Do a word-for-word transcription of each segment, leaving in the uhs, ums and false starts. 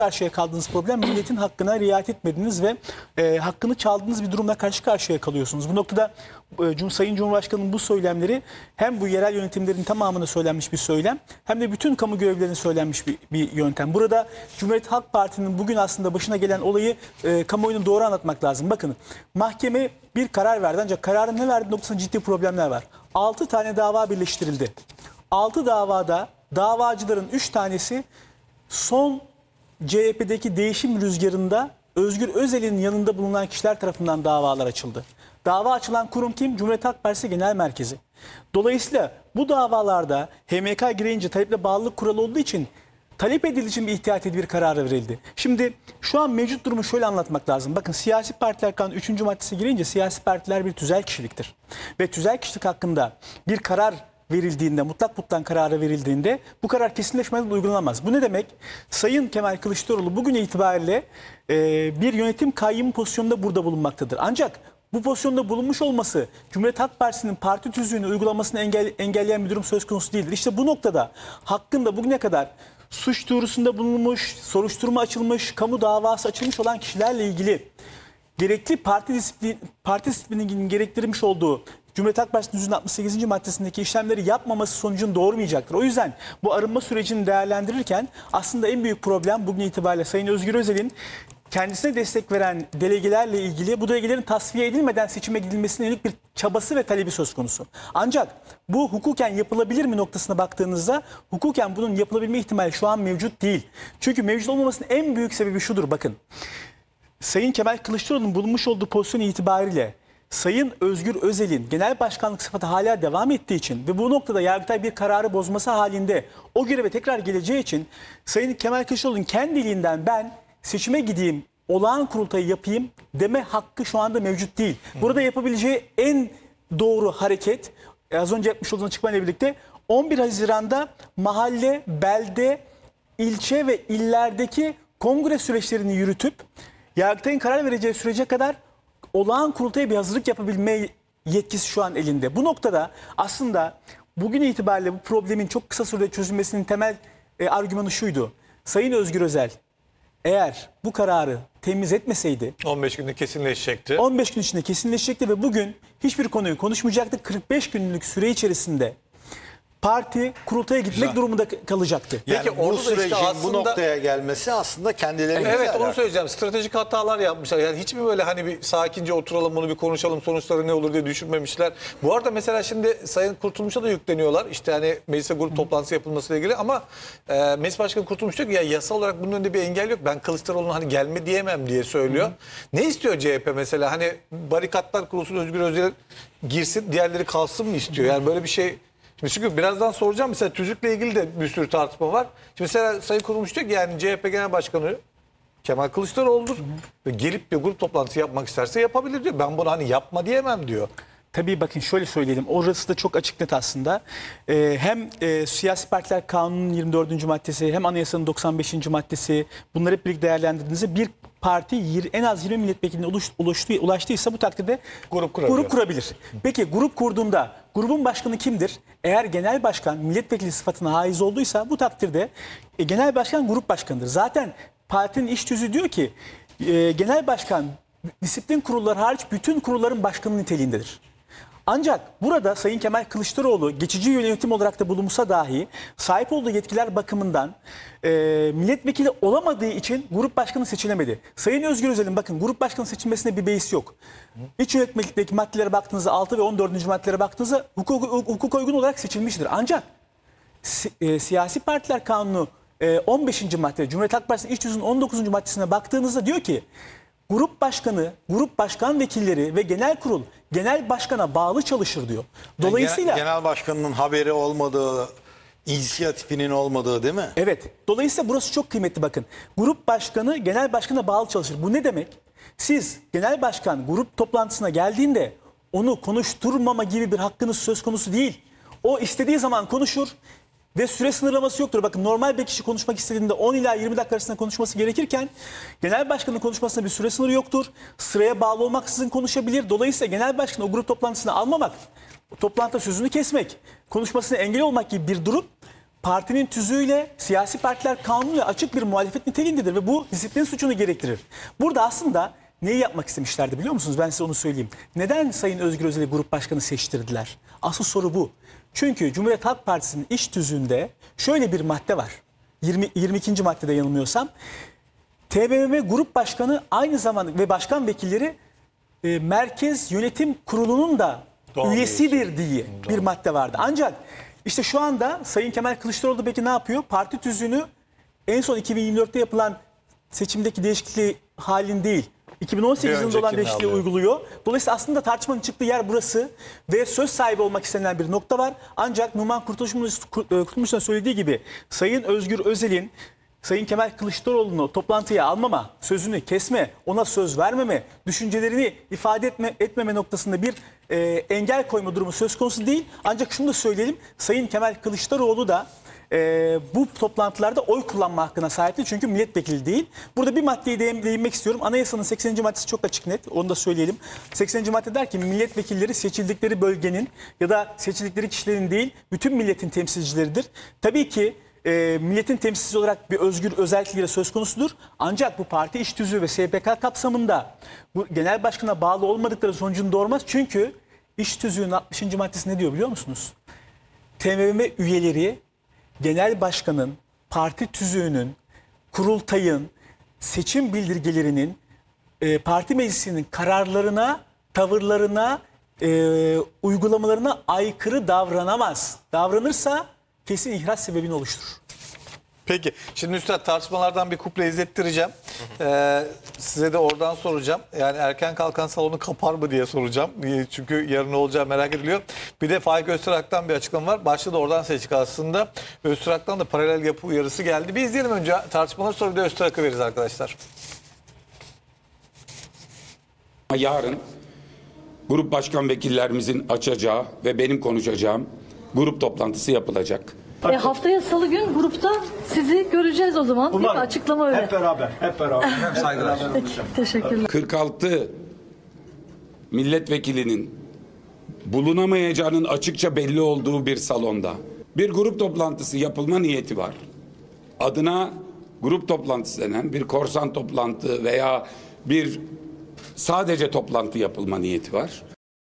karşıya kaldığınız problem milletin hakkına riayet etmediniz ve e, hakkını çaldığınız bir durumla karşı karşıya kalıyorsunuz. Bu noktada e, Cum Sayın Cumhurbaşkanı'nın bu söylemleri hem bu yerel yönetimlerin tamamına söylenmiş bir söylem hem de bütün kamu görevlilerine söylenmiş bir, bir yöntem. Burada Cumhuriyet Halk Partisi'nin bugün aslında başına gelen olayı e, kamuoyunu doğru anlatmak lazım. Bakın, mahkeme bir karar verdi ancak kararın ne verdiği noktasında ciddi problemler var. altı tane dava birleştirildi. altı davada davacıların üç tanesi son C H P'deki değişim rüzgarında Özgür Özel'in yanında bulunan kişiler tarafından davalar açıldı. Dava açılan kurum kim? Cumhuriyet Halk Partisi Genel Merkezi. Dolayısıyla bu davalarda H M K girince taleple bağlılık kuralı olduğu için talep edildiği için bir ihtiyat tedbir kararı verildi. Şimdi şu an mevcut durumu şöyle anlatmak lazım. Bakın, siyasi partiler kanunu üçüncü maddesi girince siyasi partiler bir tüzel kişiliktir. Ve tüzel kişilik hakkında bir karar verildiğinde, mutlak mutlak kararı verildiğinde bu karar kesinleşmeden uygulanamaz. Bu ne demek? Sayın Kemal Kılıçdaroğlu bugün itibariyle e, bir yönetim kayyumu pozisyonunda burada bulunmaktadır. Ancak bu pozisyonda bulunmuş olması Cumhuriyet Halk Partisi'nin parti tüzüğünü uygulamasını engel, engelleyen bir durum söz konusu değildir. İşte bu noktada hakkında bugüne kadar suç duyurusunda bulunmuş, soruşturma açılmış, kamu davası açılmış olan kişilerle ilgili gerekli parti disiplin, parti disiplininin gerektirmiş olduğu Cumhuriyet Halk Partisi'nin yüz altmış sekizinci maddesindeki işlemleri yapmaması sonucunu doğurmayacaktır. O yüzden bu arınma sürecini değerlendirirken aslında en büyük problem bugün itibariyle Sayın Özgür Özel'in kendisine destek veren delegelerle ilgili bu delegelerin tasfiye edilmeden seçime gidilmesine yönelik bir çabası ve talebi söz konusu. Ancak bu hukuken yapılabilir mi noktasına baktığınızda hukuken bunun yapılabilme ihtimali şu an mevcut değil. Çünkü mevcut olmamasının en büyük sebebi şudur, bakın. Sayın Kemal Kılıçdaroğlu'nun bulunmuş olduğu pozisyon itibariyle Sayın Özgür Özel'in genel başkanlık sıfatı hala devam ettiği için ve bu noktada Yargıtay bir kararı bozması halinde o göreve tekrar geleceği için Sayın Kemal Kılıçdaroğlu'nun kendiliğinden ben seçime gideyim, olağan kurultayı yapayım deme hakkı şu anda mevcut değil. Burada yapabileceği en doğru hareket, az önce yapmış olduğunuz açıklamayla birlikte on bir Haziran'da mahalle, belde, ilçe ve illerdeki kongre süreçlerini yürütüp Yargıtay'ın karar vereceği sürece kadar olağan kurultaya bir hazırlık yapabilme yetkisi şu an elinde. Bu noktada aslında bugün itibariyle bu problemin çok kısa sürede çözülmesinin temel e, argümanı şuydu. Sayın Özgür Özel eğer bu kararı temiz etmeseydi on beş günde kesinleşecekti. on beş gün içinde kesinleşecekti ve bugün hiçbir konuyu konuşmayacaktı. kırk beş günlük süre içerisinde parti kurultaya gitmek Güzel. durumunda kalacaktı. Yani Peki bu orada da işte sürecin aslında- bu noktaya gelmesi aslında kendilerine Evet, zarar. onu söyleyeceğim. Stratejik hatalar yapmışlar. Yani hiç mi böyle hani bir sakince oturalım bunu bir konuşalım sonuçları ne olur diye düşünmemişler. Bu arada mesela şimdi Sayın Kurtulmuş'a da yükleniyorlar. İşte hani mecliste grup toplantısı yapılmasıyla ilgili ama e, Meclis Başkanı Kurtulmuş diyor ki ya yasal olarak bunun önünde bir engel yok. Ben Kılıçdaroğlu'na hani gelme diyemem diye söylüyor. Hı. Ne istiyor C H P mesela? Hani barikatlar kurulsun, Özgür Özel girsin, diğerleri kalsın mı istiyor? Yani böyle bir şey. Şimdi çünkü birazdan soracağım, mesela tüzükle ilgili de bir sürü tartışma var. Şimdi mesela Sayın Kurulmuş diyor ki yani C H P Genel Başkanı Kemal Kılıçdaroğlu'dur. Hı hı. Ve gelip bir grup toplantısı yapmak isterse yapabilir diyor. Ben bunu hani yapma diyemem diyor. Tabii bakın şöyle söyleyelim. Orası da çok açık net aslında. Ee, hem e, Siyasi Partiler Kanunu'nun yirmi dördüncü maddesi hem Anayasa'nın doksan beşinci maddesi bunları hep birlikte değerlendirdiğinizde bir parti en az yirmi milletvekiline ulaştı, ulaştıysa bu takdirde grup kurabilir. grup kurabilir. Peki grup kurduğunda grubun başkanı kimdir? Eğer genel başkan milletvekili sıfatına haiz olduysa bu takdirde e, genel başkan grup başkanıdır. Zaten partinin iş tüzüğü diyor ki e, genel başkan disiplin kurulları hariç bütün kurulların başkanı niteliğindedir. Ancak burada Sayın Kemal Kılıçdaroğlu geçici yönetim olarak da bulunsa dahi sahip olduğu yetkiler bakımından e, milletvekili olamadığı için grup başkanı seçilemedi. Sayın Özgür Özel'in bakın grup başkanı seçilmesine bir beis yok. İç yönetmelikteki maddelere baktığınızda altı ve on dördüncü maddelere baktığınızda hukuk, hukuk uygun olarak seçilmiştir. Ancak si, e, Siyasi Partiler Kanunu e, on beşinci madde Cumhuriyet Halk Partisi'nin iç tüzüğünün on dokuzuncu maddesine baktığınızda diyor ki grup başkanı, grup başkan vekilleri ve genel kurul genel başkana bağlı çalışır diyor. Dolayısıyla Yani genel, genel başkanının haberi olmadığı, inisiyatifinin olmadığı değil mi? Evet. Dolayısıyla burası çok kıymetli bakın. Grup başkanı genel başkana bağlı çalışır. Bu ne demek? Siz genel başkan grup toplantısına geldiğinde onu konuşturmama gibi bir hakkınız söz konusu değil. O istediği zaman konuşur. Ve süre sınırlaması yoktur. Bakın normal bir kişi konuşmak istediğinde on ila yirmi dakika arasında konuşması gerekirken genel başkanın konuşmasında bir süre sınırı yoktur. Sıraya bağlı olmaksızın konuşabilir. Dolayısıyla genel başkanı o grup toplantısına almamak, o toplantıda sözünü kesmek, konuşmasına engel olmak gibi bir durum partinin tüzüğüyle, siyasi partiler kanunuyla açık bir muhalefet niteliğindedir ve bu disiplin suçunu gerektirir. Burada aslında neyi yapmak istemişlerdi biliyor musunuz? Ben size onu söyleyeyim. Neden Sayın Özgür Özel'i grup başkanı seçtirdiler? Asıl soru bu. Çünkü Cumhuriyet Halk Partisi'nin iş tüzüğünde şöyle bir madde var. yirmi, yirmi ikinci maddede yanılmıyorsam. T B M M Grup Başkanı aynı zamanda ve başkan vekilleri e, Merkez Yönetim Kurulu'nun da Doğru üyesidir diye bir madde vardı. Ancak işte şu anda Sayın Kemal Kılıçdaroğlu peki ne yapıyor? Parti tüzüğünü en son iki bin yirmi dörtte yapılan seçimdeki değişikliği halin değil, iki bin on sekiz Bir yılında olan öncekini değişikliği alıyor. uyguluyor. Dolayısıyla aslında tartışmanın çıktığı yer burası ve söz sahibi olmak istenilen bir nokta var. Ancak Numan Kurtulmuş, Kurtulmuş'un söylediği gibi Sayın Özgür Özel'in Sayın Kemal Kılıçdaroğlu'nu toplantıya almama, sözünü kesme, ona söz vermeme, düşüncelerini ifade etme, etmeme noktasında bir e, engel koyma durumu söz konusu değil. Ancak şunu da söyleyelim, Sayın Kemal Kılıçdaroğlu da e, bu toplantılarda oy kullanma hakkına sahipti. Çünkü milletvekili değil. Burada bir maddeyi değin- değinmek istiyorum. Anayasanın sekseninci maddesi çok açık net. Onu da söyleyelim. sekseninci madde der ki milletvekilleri seçildikleri bölgenin ya da seçildikleri kişilerin değil, bütün milletin temsilcileridir. Tabii ki E, milletin temsilcisi olarak bir özgür özellikleri söz konusudur. Ancak bu parti iş tüzüğü ve S P K kapsamında bu genel başkana bağlı olmadıkları sonucunu doğurmaz. Çünkü iş tüzüğünün altmışıncı maddesi ne diyor biliyor musunuz? T B M M üyeleri genel başkanın, parti tüzüğünün, kurultayın, seçim bildirgelerinin, e, parti meclisinin kararlarına, tavırlarına, e, uygulamalarına aykırı davranamaz. Davranırsa kesin ihraç sebebini oluşturur. Peki şimdi üstad tartışmalardan bir kuple izlettireceğim. Ee, size de oradan soracağım. Yani erken kalkan salonu kapar mı diye soracağım. Ee, Çünkü yarın ne olacağı merak ediliyor. Bir de Faik Öztürk'ten bir açıklama var. Başta da oradan seçtik aslında. Öztürk'ten de paralel yapı uyarısı geldi. Bir izleyelim önce tartışmaları, sonra bir de Öztürk'e veririz arkadaşlar. Yarın grup başkan vekillerimizin açacağı ve benim konuşacağım grup toplantısı yapılacak. E, haftaya salı gün grupta sizi göreceğiz o zaman. Değil mi? Açıklama öyle. Hep beraber, hep beraber. Saygılar. Peki, teşekkürler. kırk altı milletvekilinin bulunamayacağının açıkça belli olduğu bir salonda bir grup toplantısı yapılma niyeti var. Adına grup toplantısı denen bir korsan toplantı veya bir sadece toplantı yapılma niyeti var.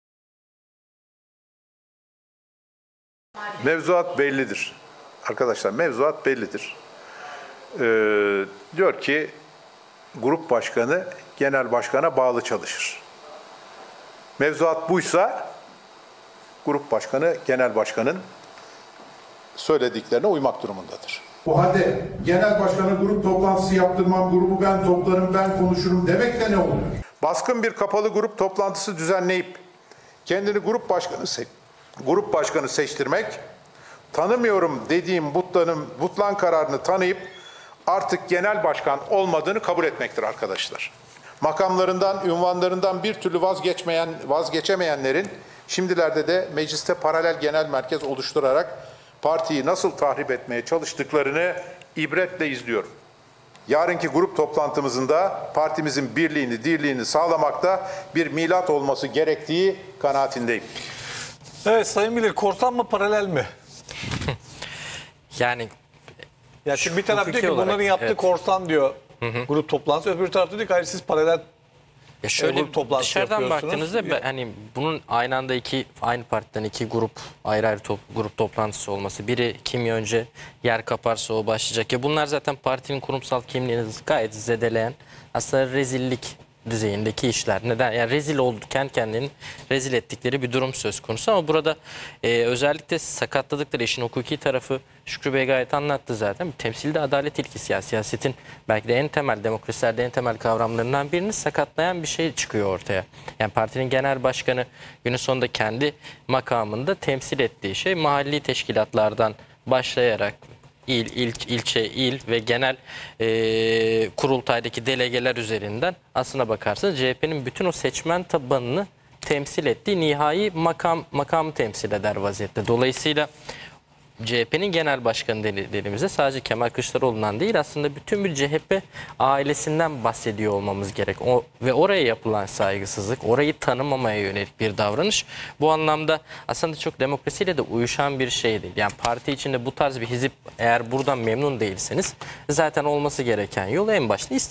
Mevzuat bellidir. Arkadaşlar mevzuat bellidir. Ee, diyor ki grup başkanı genel başkana bağlı çalışır. Mevzuat buysa grup başkanı genel başkanın söylediklerine uymak durumundadır. O halde genel başkanı grup toplantısı yaptırmam, grubu ben toplarım, ben konuşurum demek de ne oluyor? Baskın bir kapalı grup toplantısı düzenleyip kendini grup başkanı se- grup başkanı seçtirmek, tanımıyorum dediğim butlanın butlan kararını tanıyıp artık genel başkan olmadığını kabul etmektir arkadaşlar. Makamlarından, ünvanlarından bir türlü vazgeçmeyen, vazgeçemeyenlerin şimdilerde de mecliste paralel genel merkez oluşturarak partiyi nasıl tahrip etmeye çalıştıklarını ibretle izliyorum. Yarınki grup toplantımızın da partimizin birliğini, dirliğini sağlamakta bir milat olması gerektiği kanaatindeyim. Evet Sayın Bilir, korsan mı paralel mi? Yani Ya şimdi bir taraf diyor hukuki ki olarak, bunların yaptığı evet. korsan diyor grup toplantısı. Öbür taraf diyor ki hayır siz paralel ya şöyle grup toplantısı dışarıdan yapıyorsunuz. baktığınızda ben- hani bunun aynı anda iki aynı partiden iki grup ayrı ayrı top, grup toplantısı olması. Biri kimi önce yer kaparsa o başlayacak. Ya bunlar zaten partinin kurumsal kimliğini gayet zedeleyen aslında rezillik düzeyindeki işler. Neden? Yani rezil oldu, kendi kendini rezil ettikleri bir durum söz konusu ama burada e, özellikle sakatladıkları işin hukuki tarafı Şükrü Bey gayet anlattı zaten. Temsilde adalet ilkesi, ya siyasetin belki de en temel, demokrasilerde en temel kavramlarından birini sakatlayan bir şey çıkıyor ortaya. Yani partinin genel başkanı günün sonunda kendi makamında temsil ettiği şey mahalli teşkilatlardan başlayarak il, il, ilçe, il ve genel e, kurultaydaki delegeler üzerinden aslına bakarsanız C H P'nin bütün o seçmen tabanını temsil ettiği nihai makam makamı temsil eder vaziyette. Dolayısıyla C H P'nin genel başkanı dediğimizde sadece Kemal Kılıçdaroğlu'ndan değil aslında bütün bir C H P ailesinden bahsediyor olmamız gerek. O, ve oraya yapılan saygısızlık, orayı tanımamaya yönelik bir davranış bu anlamda aslında çok demokrasiyle de uyuşan bir şey değil. Yani parti içinde bu tarz bir hizip eğer buradan memnun değilseniz zaten olması gereken yol en başta istifa.